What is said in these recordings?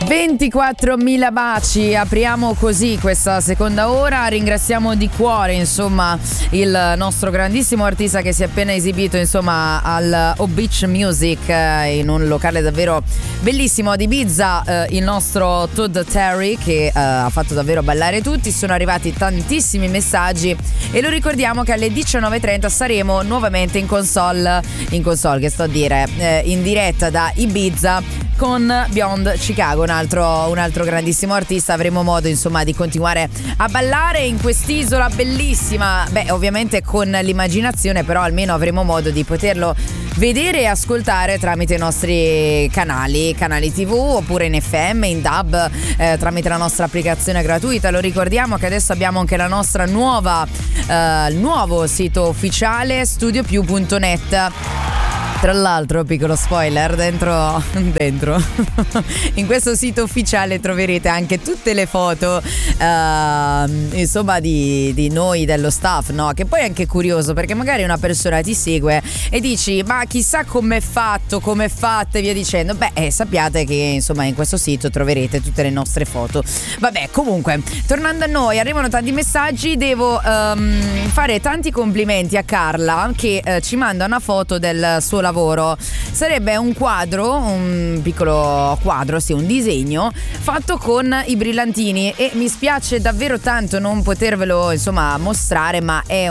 24.000 baci, apriamo così questa seconda ora. Ringraziamo di cuore insomma il nostro grandissimo artista che si è appena esibito insomma al O Beach Music in un locale davvero bellissimo ad Ibiza, il nostro Todd Terry che ha fatto davvero ballare tutti. Sono arrivati tantissimi messaggi e lo ricordiamo che alle 19.30 saremo nuovamente in console che sto a dire in diretta da Ibiza con Beyond Chicago, un altro grandissimo artista. Avremo modo insomma di continuare a ballare in quest'isola bellissima, ovviamente con l'immaginazione, però almeno avremo modo di poterlo vedere e ascoltare tramite i nostri canali TV oppure in FM, in DAB, tramite la nostra applicazione gratuita. Lo ricordiamo che adesso abbiamo anche la nostra il nuovo sito ufficiale studiopiù.net. Tra l'altro, piccolo spoiler, dentro in questo sito ufficiale troverete anche tutte le foto insomma di noi, dello staff, no? Che poi è anche curioso perché magari una persona ti segue e dici ma chissà com'è fatto, com'è fatta e via dicendo. Sappiate che insomma in questo sito troverete tutte le nostre foto. Comunque, tornando a noi, arrivano tanti messaggi. Devo fare tanti complimenti a Carla che ci manda una foto del suo lavoro. Sarebbe un quadro, un piccolo quadro, sì, un disegno fatto con i brillantini e mi spiace davvero tanto non potervelo insomma mostrare, ma è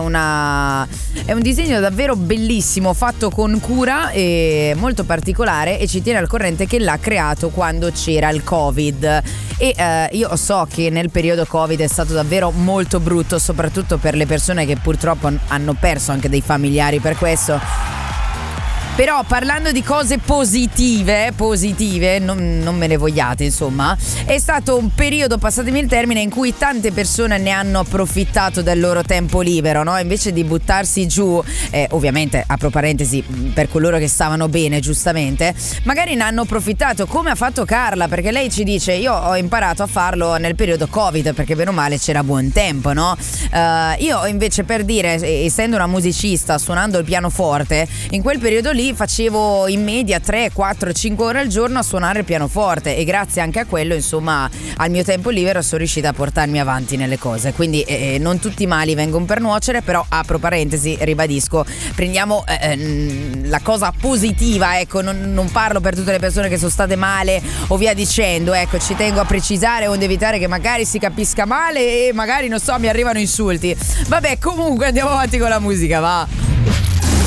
un disegno davvero bellissimo, fatto con cura e molto particolare, e ci tiene al corrente che l'ha creato quando c'era il Covid e io so che nel periodo Covid è stato davvero molto brutto, soprattutto per le persone che purtroppo hanno perso anche dei familiari per questo. Però parlando di cose positive, non me ne vogliate insomma, è stato un periodo, passatemi il termine, in cui tante persone ne hanno approfittato del loro tempo libero, no? Invece di buttarsi giù, ovviamente apro parentesi per coloro che stavano bene giustamente, magari ne hanno approfittato come ha fatto Carla, perché lei ci dice io ho imparato a farlo nel periodo Covid perché bene o male c'era buon tempo, no? Io invece, per dire, essendo una musicista suonando il pianoforte, in quel periodo lì facevo in media 3, 4, 5 ore al giorno a suonare il pianoforte e grazie anche a quello insomma al mio tempo libero sono riuscita a portarmi avanti nelle cose, quindi non tutti i mali vengono per nuocere, però apro parentesi, ribadisco, prendiamo la cosa positiva, ecco, non parlo per tutte le persone che sono state male o via dicendo, ecco, ci tengo a precisare onde evitare che magari si capisca male e magari non so mi arrivano insulti. Comunque andiamo avanti con la musica, va.